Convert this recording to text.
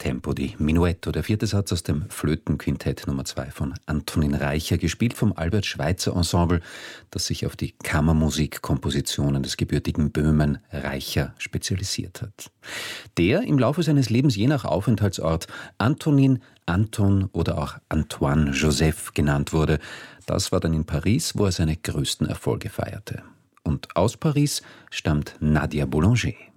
Tempo, die Minuetto, der vierte Satz aus dem Flötenquintett Nummer 2 von Antonin Reicha, gespielt vom Albert-Schweitzer Ensemble, das sich auf die Kammermusikkompositionen des gebürtigen Böhmen Reicha spezialisiert hat. Der im Laufe seines Lebens je nach Aufenthaltsort Antonin, Anton oder auch Antoine Joseph genannt wurde. Das war dann in Paris, wo er seine größten Erfolge feierte. Und aus Paris stammt Nadia Boulanger.